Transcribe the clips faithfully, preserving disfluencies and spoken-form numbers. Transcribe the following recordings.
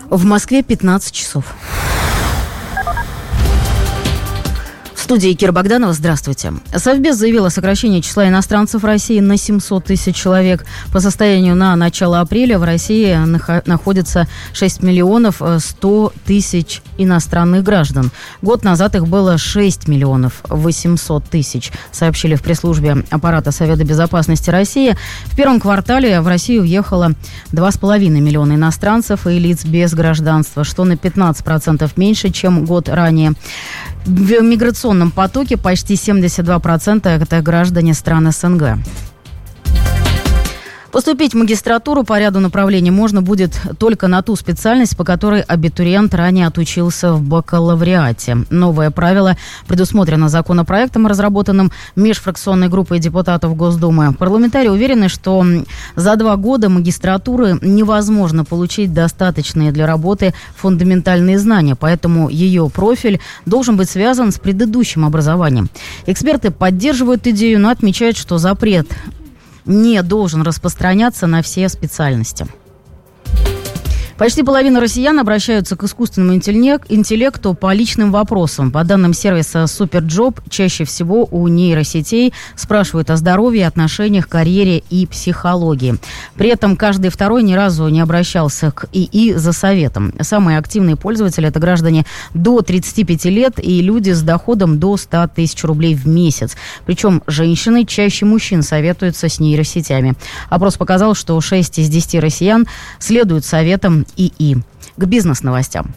В Москве пятнадцать часов. В студии Кира Богданова. Здравствуйте. Совбез заявил о сокращении числа иностранцев в России на семьсот тысяч человек. По состоянию на начало апреля в России находится шесть миллионов сто тысяч иностранных граждан. Год назад их было шесть миллионов восемьсот тысяч, сообщили в пресс-службе аппарата Совета безопасности России. В первом квартале в Россию въехало два с половиной миллиона иностранцев и лиц без гражданства, что на пятнадцать процентов меньше, чем год ранее. В миграционном потоке почти семьдесят два процента это граждане стран СНГ. Поступить в магистратуру по ряду направлений можно будет только на ту специальность, по которой абитуриент ранее отучился в бакалавриате. Новое правило предусмотрено законопроектом, разработанным межфракционной группой депутатов Госдумы. Парламентарии уверены, что за два года магистратуры невозможно получить достаточные для работы фундаментальные знания, поэтому ее профиль должен быть связан с предыдущим образованием. Эксперты поддерживают идею, но отмечают, что запрет не должен распространяться на все специальности. Почти половина россиян обращаются к искусственному интеллекту по личным вопросам. По данным сервиса Суперджоп, чаще всего у нейросетей спрашивают о здоровье, отношениях, карьере и психологии. При этом каждый второй ни разу не обращался к ИИ за советом. Самые активные пользователи – это граждане до тридцати пяти лет и люди с доходом до ста тысяч рублей в месяц. Причем женщины чаще мужчин советуются с нейросетями. Опрос показал, что шесть из десяти россиян следуют советам ИИ. К бизнес-новостям.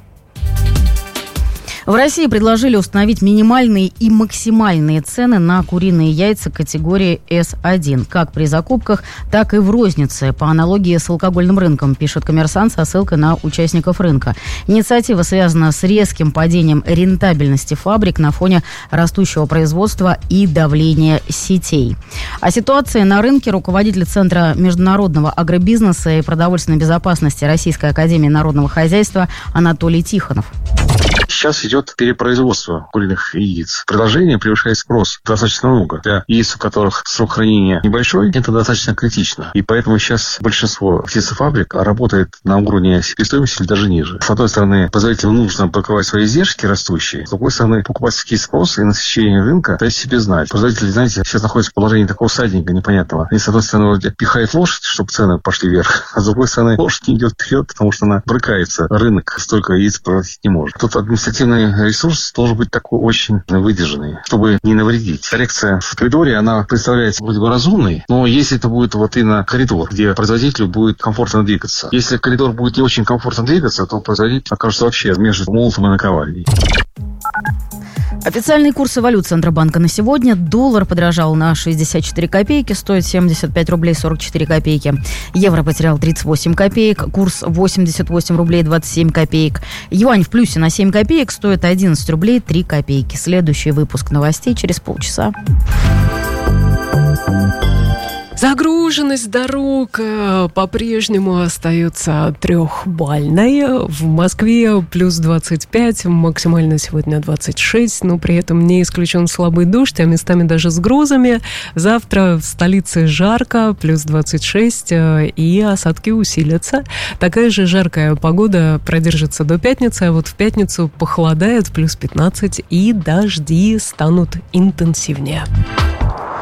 В России предложили установить минимальные и максимальные цены на куриные яйца категории эс один, как при закупках, так и в рознице, по аналогии с алкогольным рынком, пишет «Коммерсант» со ссылкой на участников рынка. Инициатива связана с резким падением рентабельности фабрик на фоне растущего производства и давления сетей. О ситуации на рынке руководитель Центра международного агробизнеса и продовольственной безопасности Российской академии народного хозяйства Анатолий Тихонов. Сейчас идет перепроизводство куриных яиц. Предложение превышает спрос достаточно много. Для яиц, у которых срок хранения небольшой, это достаточно критично. И поэтому сейчас большинство птицефабрик работает на уровне себестоимости или даже ниже. С одной стороны, производителям нужно покрывать свои издержки растущие. С другой стороны, покупательский спрос и насыщение рынка дать себе знать. Производители, знаете, сейчас находятся в положении такого всадника непонятного. Они, с одной стороны, вроде пихают лошадь, чтобы цены пошли вверх, а с другой стороны, лошадь не идет вперед, потому что она брыкается. Рынок столько яиц производить не может. Тут административный ресурс должен быть такой очень выдержанный, чтобы не навредить. Коррекция в коридоре, она представляется вроде бы разумной, но если это будет вот именно коридор, где производителю будет комфортно двигаться. Если коридор будет не очень комфортно двигаться, то производитель окажется вообще между молотом и наковальней. Официальные курсы валют Центробанка на сегодня. Доллар подорожал на шестьдесят четыре копейки, стоит семьдесят пять рублей сорок четыре копейки. Евро потерял тридцать восемь копеек, курс восемьдесят восемь рублей двадцать семь копеек. Юань в плюсе на семь копеек, стоит одиннадцать рублей три копейки. Следующий выпуск новостей через полчаса. Загруженность дорог по-прежнему остается трехбальной. В Москве плюс двадцать пять, максимально сегодня двадцать шесть, но при этом не исключен слабый дождь, а местами даже с грозами. Завтра в столице жарко, плюс двадцать шесть, и осадки усилятся. Такая же жаркая погода продержится до пятницы, а вот в пятницу похолодает, плюс пятнадцать, и дожди станут интенсивнее.